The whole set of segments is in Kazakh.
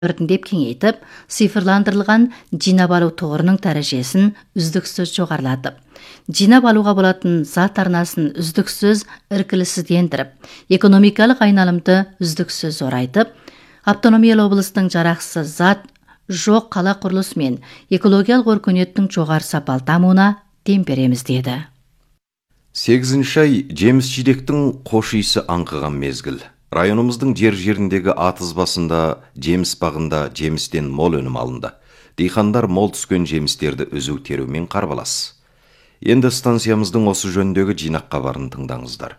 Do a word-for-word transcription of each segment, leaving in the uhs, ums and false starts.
біртіндеп кеңейтіп, цифрландырылған жинап алу тоғырының дәрежесін үздіксіз жоғарылатып, жинап алуға болатын зат арнасын үздіксіз іркіліссіздендіріп, экономикалық айналымды үздіксіз зорайтып, автономиялы облыстың жарақсыз зат жоқ қала құрылысы мен экологиялық өркениеттің жоғары сапалы дамуына дем береміз деді. сегізінші ай жеміс-жидектің қош иісі аңқыған мезгіл. Районымыздың жер-жеріндегі атыз басында, жеміс бағында жемістен мол өнім алынды. Диқандар мол түскен жемістерді үзу терумен қарбалас. Енді станциямыздың осы жөндегі жинақ хабарын тыңдаңыздар.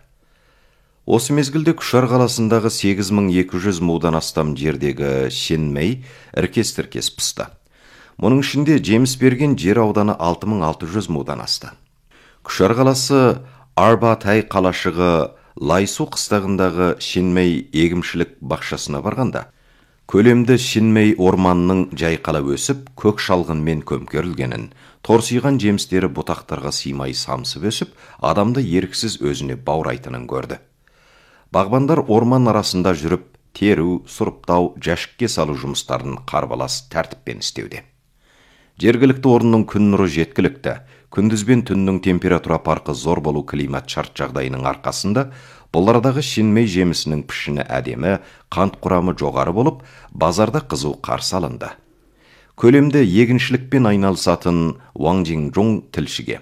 Осы мезгілде Күшар қаласындағы сегіз мың екі жүз мудан астам жердегі шенмей іркес-тіркес пысты. Мұның ішінде жеміс берген жер ауданы алты мың алты жүз мудан асты. Күшар қаласы Арбатай қалашығы Лайсу қыстағындағы шенмей егімшілік бақшасына барғанда, көлемді шенмей орманның жайқала өсіп, көк шалғынмен көмкерілгенін, торсиған жемістері бұтақтарға симай самсып өсіп, адамды еріксіз өзіне баурайтынын көрді. Бағбандар орман арасында жүріп, теру, сұрыптау, жәшікке салу жұмыстарын қарбалас тәртіппен істеуде. Жергілікті орынның күн нұры жеткілікті, күндіз бен түннің температура парқы зор болу климат шарт жағдайының арқасында, бұлардағы шенмей жемісінің пішіні әдемі, қант құрамы жоғары болып, базарда қызу қарсы алынды. Көлемді егіншілікпен айналысатын Уаң Жинжоң тілшіге: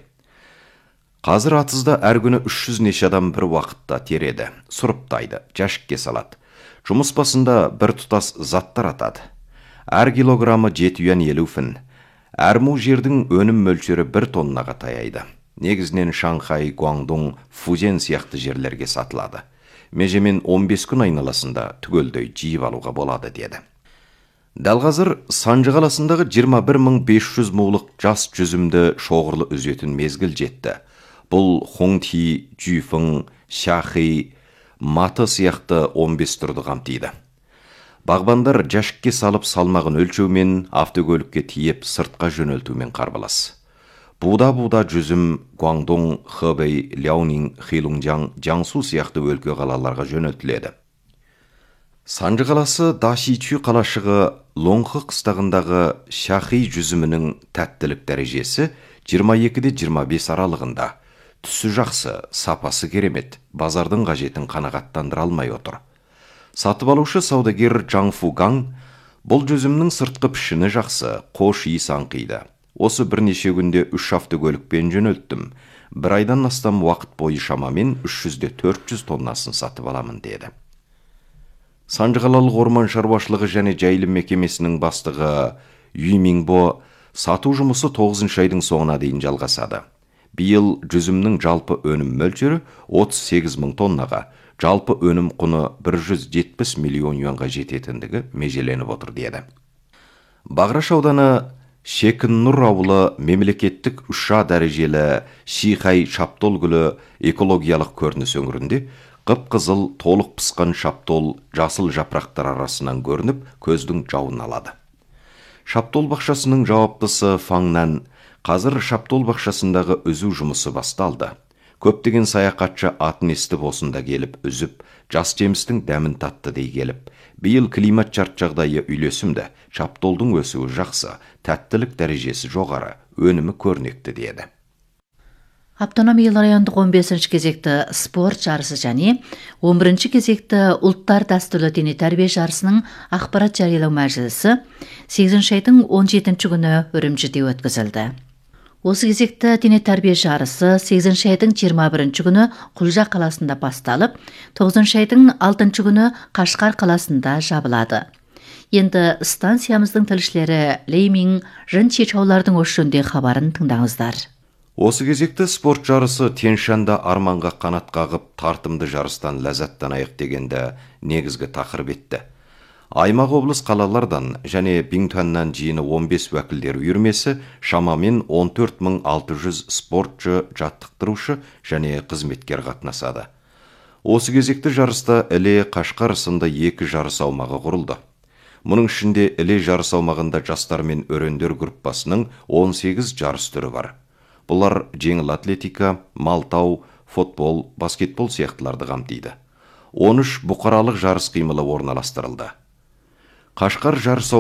қазір атызда әр күні үш жүз неше адам бір уақытта тереді, сұрыптайды, жәшікке салады. Жұмыс басында бір тұтас заттар атады. Әр килограммы жеті юан елу фін. Әр му жердің өнім мөлшері бір тоннаға таяйды. Негізінен Шанхай, Гуандун, Фузен сияқты жерлерге сатылады. Межемен он бес күн айналасында түгелдей жиып алуға болады деді. Дәл қазір Санжы қаласындағы жиырма бір мың бес жүз мулық жас жүзімді шоғырлы үзетін мезгіл жетті. Бұл Хоңти, Жүйфің, Шахи, Маты сияқты он бес түрді қамтиды. Бағбандар жәшікке салып салмағын өлшеумен, автокөлікке тиеп сыртқа жөнелтумен қарбалас. Буда-буда жүзім Гуандун, Хэбэй, Ляонин, Хилунжаң, Жаңсу сияқты өлке қалаларға жөнелтіледі. Санжы қаласы Дашичу қалашығы Лоңхы қыстағындағы Шахи жүзімінің тәттілік дәрежесі жиырма екі де жиырма бес аралығында. Түсі жақсы, сапасы керемет, базардың қажетін қанағаттандыра алмай отыр. Сатып алушы саудагер Жаң Фугаң, бұл жүзімнің сыртқы пішіні жақсы, қош иіс аңқиды. Осы бірнеше күнде үш автокөлікпен жөнелттім. Бір айдан астам уақыт бойы шамамен үш жүз де төрт жүз тоннасын сатып аламын деді. Санжы қалалық орман шаруашылығы және жайлы мекемесінің бастығы Үй Минбо сату жұмысы тоғызыншы айдың соңына дейін жалғасады. Биыл жүзімнің жалпы өнім мөлшері отыз сегіз мың тоннаға, жалпы өнім құны бір жүз жетпіс миллион юанға жететіндігі межеленіп отыр деді. Бағраш ауданы Шекін-Нұр ауылы мемлекеттік үш А дәрежелі Шихай шаптол гүлі экологиялық көрініс өңірінде қып-қызыл толық пысқан шаптол жасыл жапырақтар арасынан көрініп, көздің жауын алады. Шаптол бақшасының жауаптысы Фаңнан қазір шаптол бақшасындағы үзу жұмысы басталды. Көптеген саяхатшы атын естіп осында келіп үзіп, жас жемістің дәмін татты дей келіп, биыл климат шарт жағдайы үйлесімді, шаптолдың өсуі жақсы, тәттілік дәрежесі жоғары, өнімі көрнекті деді. Автономиялы райондық он бесінші кезекті спорт жарысы және он бірінші кезекті ұлттар дәстүрлі дене тәрбие жарысының ақпарат жариялау мәжілісі сегізінші айдың он жетінші күні Үрімжіде өткізілді. Осы кезекті дене тәрбие жарысы сегізінші айдың жиырма бірінші күні Құлжа қаласында басталып, тоғызыншы айдың алтыншы күні Қашқар қаласында жабылады. Енді станциямыздың тілшілері Леймин Жын Чечаулардың осы жөнде хабарын тыңдаңыздар. Осы кезекті спорт жарысы Тянь-Шанда арманға қанат қағып, тартымды жарыстан ләззаттанайық дегенді негізгі тақырып етті. Аймақ облыс қалалардан және Биңтуаннан жиыны он бес уәкілдер үйірмесі шамамен он төрт мың алты жүз спортшы, жаттықтырушы және қызметкер қатынасады. Осы кезекті жарыста Іле, Қашқар сынды екі жарыс аумағы құрылды. Мұның ішінде Іле жарыс аумағында жастар мен өрендер группасының он сегіз жарыс түрі бар. Бұлар жеңіл атлетика, малтау, футбол, баскетбол сияқтыларды қамтиды. он үш бұқаралық жарыс қимылы орналастырылды. Қашқар жарыс